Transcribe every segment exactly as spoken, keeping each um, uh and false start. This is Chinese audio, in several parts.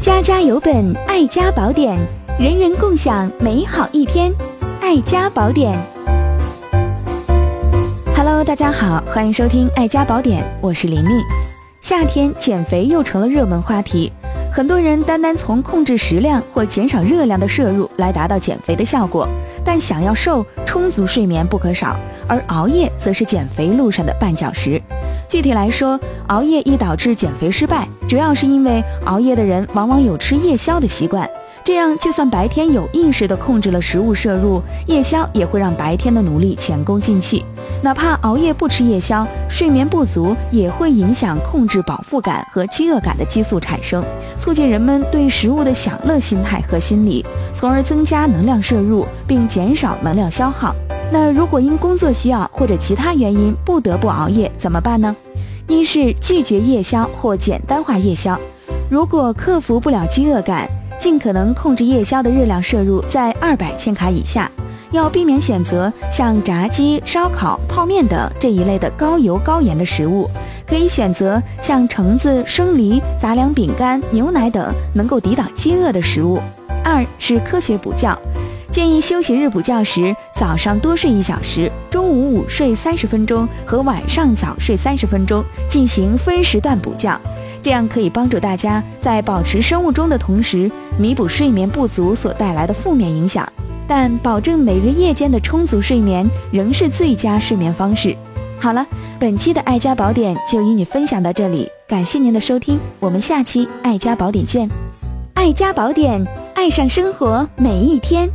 家家有本爱家宝典，人人共享美好一天。爱家宝典。Hello， 大家好，欢迎收听爱家宝典，我是琳琳。夏天减肥又成了热门话题，很多人单单从控制食量或减少热量的摄入来达到减肥的效果，但想要瘦，充足睡眠不可少，而熬夜则是减肥路上的绊脚石。具体来说，熬夜易导致减肥失败，主要是因为熬夜的人往往有吃夜宵的习惯，这样就算白天有意识地控制了食物摄入，夜宵也会让白天的努力前功尽弃。哪怕熬夜不吃夜宵，睡眠不足也会影响控制饱腹感和饥饿感的激素产生，促进人们对食物的享乐心态和心理，从而增加能量摄入并减少能量消耗。那如果因工作需要或者其他原因不得不熬夜怎么办呢？一是拒绝夜宵或简单化夜宵，如果克服不了饥饿感，尽可能控制夜宵的热量摄入在二百千卡以下，要避免选择像炸鸡、烧烤、泡面等这一类的高油高盐的食物，可以选择像橙子、生梨、杂粮饼干、牛奶等能够抵挡饥饿的食物。二是科学补觉，建议休息日补觉时，早上多睡一小时，中午午睡三十分钟和晚上早睡三十分钟，进行分时段补觉，这样可以帮助大家在保持生物钟的同时，弥补睡眠不足所带来的负面影响。但保证每日夜间的充足睡眠仍是最佳睡眠方式。好了，本期的爱家宝典就与你分享到这里，感谢您的收听，我们下期爱家宝典见。爱家宝典，爱上生活每一天。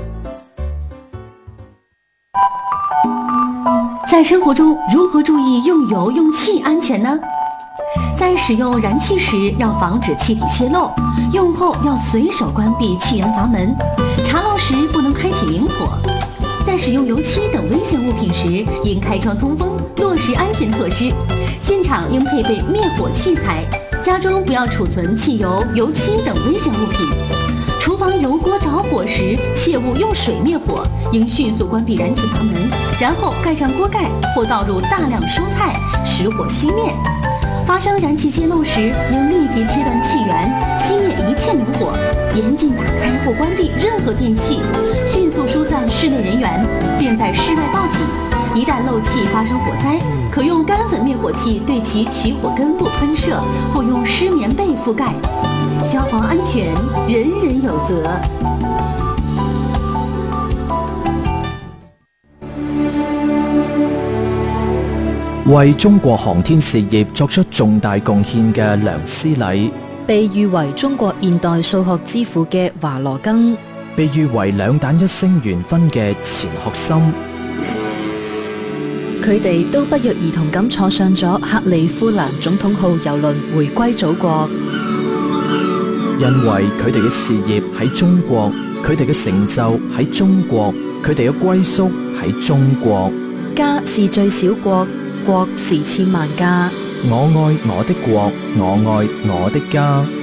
在生活中如何注意用油用气安全呢？在使用燃气时要防止气体泄漏，用后要随手关闭气源阀门，茶漏时不能开启明火。在使用油漆等危险物品时，应开窗通风，落实安全措施。现场应配备灭火器材，家中不要储存汽油、油漆等危险物品。厨房油锅着火时，切勿用水灭火，应迅速关闭燃气阀门，然后盖上锅盖或倒入大量蔬菜，使火熄灭。发生燃气泄漏时，应立即切断气源，熄灭一切明火，严禁打开或关闭任何电器，迅速疏散室内人员，并在室外报警。一旦漏气发生火灾，可用干粉灭火器对其起火根部喷射，或用湿棉被覆盖。消防安全，人人有责。 為中國航天事業作出重大貢獻嘅梁思禮， 被譽為中國現代數學之父嘅華羅庚， 被譽為兩彈一星圓分嘅錢學森， 佢哋都不約而同咁坐上咗克里夫蘭總統號郵輪回歸祖國。 因為佢哋嘅事業喺中國，佢哋嘅成就喺中國，佢哋嘅歸宿喺中國。 家是最小國，國是千萬家。 我愛我的國，我愛我的家。